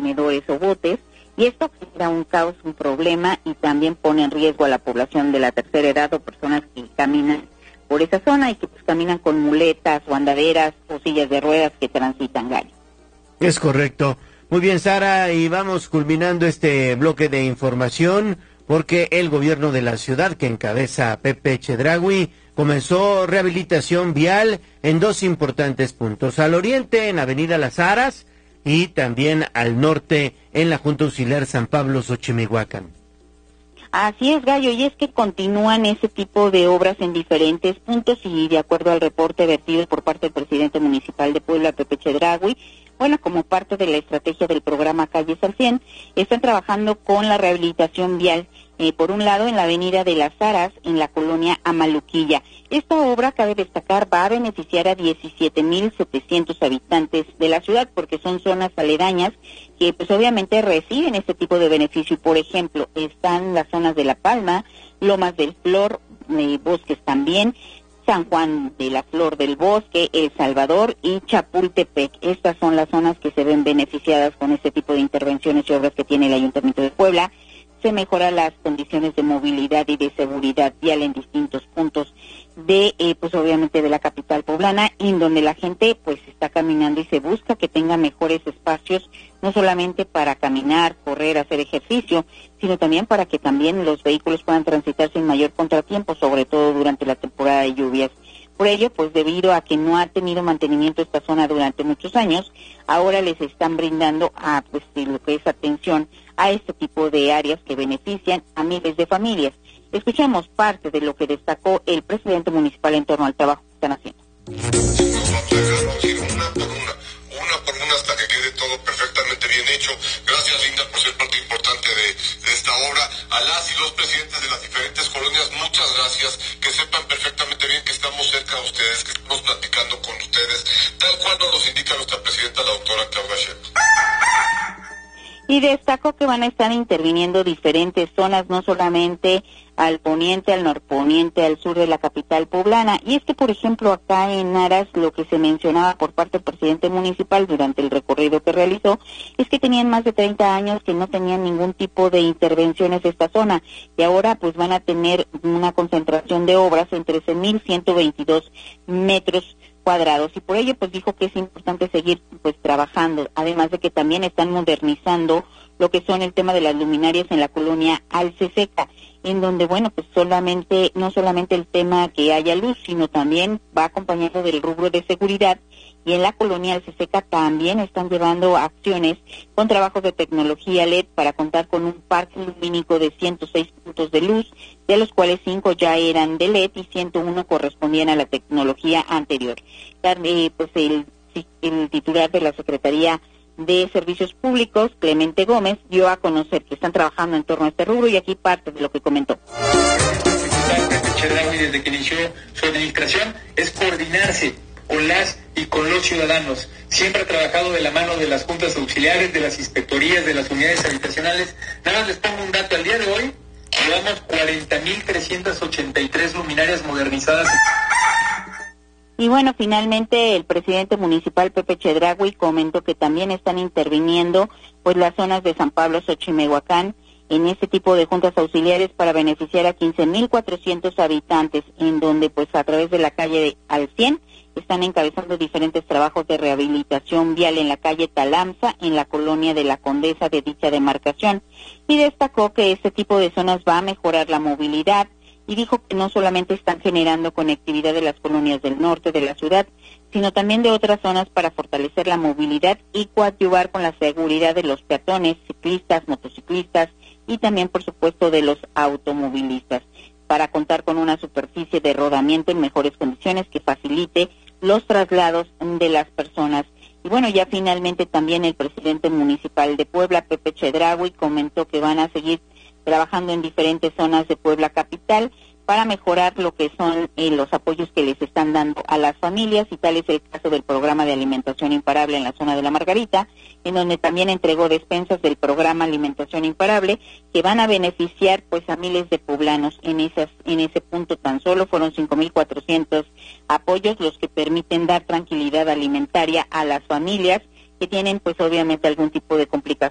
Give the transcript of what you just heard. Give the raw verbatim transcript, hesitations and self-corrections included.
contenedores o botes, y esto genera un caos, un problema, y también pone en riesgo a la población de la tercera edad o personas que caminan por esa zona y que pues caminan con muletas o andaderas o sillas de ruedas que transitan, Gallo. Es correcto. Muy bien, Sara, y vamos culminando este bloque de información porque el gobierno de la ciudad que encabeza Pepe Chedraui comenzó rehabilitación vial en dos importantes puntos, al oriente en Avenida Las Aras y también al norte en la Junta Auxiliar San Pablo Xochimehuacán. Así es, Gallo, y es que continúan ese tipo de obras en diferentes puntos y de acuerdo al reporte vertido por parte del presidente municipal de Puebla, Pepe Chedraui, bueno, como parte de la estrategia del programa Calles al cien, están trabajando con la rehabilitación vial, eh, por un lado en la avenida de Las Aras, en la colonia Amaluquilla. Esta obra, cabe destacar, va a beneficiar a diecisiete mil setecientos habitantes de la ciudad, porque son zonas aledañas que pues obviamente reciben este tipo de beneficio. Por ejemplo, están las zonas de La Palma, Lomas del Flor, eh, Bosques también, San Juan de la Flor del Bosque, El Salvador y Chapultepec. Estas son las zonas que se ven beneficiadas con este tipo de intervenciones y obras que tiene el Ayuntamiento de Puebla. Se mejoran las condiciones de movilidad y de seguridad vial en distintos puntos de, eh, pues obviamente de la capital poblana, en donde la gente pues está caminando y se busca que tenga mejores espacios, no solamente para caminar, correr, hacer ejercicio, sino también para que también los vehículos puedan transitar sin mayor contratiempo, sobre todo durante la temporada de lluvias. Por ello, pues debido a que no ha tenido mantenimiento esta zona durante muchos años, ahora les están brindando a pues lo que es atención a este tipo de áreas que benefician a miles de familias. Escuchamos parte de lo que destacó el presidente municipal en torno al trabajo que están haciendo. Vamos a ir una por una, una por una hasta que quede todo perfectamente bien hecho. Gracias, Linda, por ser parte importante de, de esta obra. A las y los presidentes de las diferentes colonias, muchas gracias. Que sepan perfectamente bien que estamos cerca de ustedes, que estamos platicando con ustedes, tal cual nos los indica nuestra presidenta, la doctora Claudia Sheinbaum. Y destacó que van a estar interviniendo diferentes zonas, no solamente al poniente, al norponiente, al sur de la capital poblana. Y es que, por ejemplo, acá en Aras, lo que se mencionaba por parte del presidente municipal durante el recorrido que realizó, es que tenían más de treinta años que no tenían ningún tipo de intervenciones de esta zona. Y ahora, pues, van a tener una concentración de obras en trece mil ciento veintidós metros cuadrados, y por ello pues dijo que es importante seguir pues trabajando, además de que también están modernizando lo que son el tema de las luminarias en la colonia Alceseca, en donde bueno pues solamente, no solamente el tema que haya luz, sino también va acompañado del rubro de seguridad, y en la colonia Alceseca también están llevando acciones con trabajos de tecnología L E D para contar con un parque lumínico de ciento seis puntos de luz, de los cuales cinco ya eran de L E D y ciento uno correspondían a la tecnología anterior. Eh, pues el, el titular de la Secretaría de Servicios Públicos, Clemente Gómez, dio a conocer que están trabajando en torno a este rubro, y aquí parte de lo que comentó. Desde que inició su administración es coordinarse con las y con los ciudadanos. Siempre ha trabajado de la mano de las juntas auxiliares, de las inspectorías, de las unidades habitacionales. Nada más les pongo un dato. Al día de hoy llevamos cuarenta mil trescientas ochenta y tres luminarias modernizadas. Y bueno, finalmente el presidente municipal Pepe Chedraui comentó que también están interviniendo pues las zonas de San Pablo Xochimehuacán en este tipo de juntas auxiliares para beneficiar a quince mil cuatrocientos habitantes, en donde pues a través de la calle al cien están encabezando diferentes trabajos de rehabilitación vial en la calle Talamza, en la colonia de la Condesa de dicha demarcación, y destacó que este tipo de zonas va a mejorar la movilidad, y dijo que no solamente están generando conectividad de las colonias del norte de la ciudad, sino también de otras zonas para fortalecer la movilidad y coadyuvar con la seguridad de los peatones, ciclistas, motociclistas y también, por supuesto, de los automovilistas, para contar con una superficie de rodamiento en mejores condiciones que facilite los traslados de las personas. Y bueno, ya finalmente también el presidente municipal de Puebla, Pepe Chedraui, comentó que van a seguir trabajando en diferentes zonas de Puebla capital para mejorar lo que son eh, los apoyos que les están dando a las familias, y tal es el caso del programa de alimentación imparable en la zona de La Margarita, en donde también entregó despensas del programa Alimentación Imparable, que van a beneficiar pues a miles de poblanos. En esas en ese punto tan solo fueron cinco mil cuatrocientos apoyos los que permiten dar tranquilidad alimentaria a las familias que tienen pues obviamente algún tipo de complicación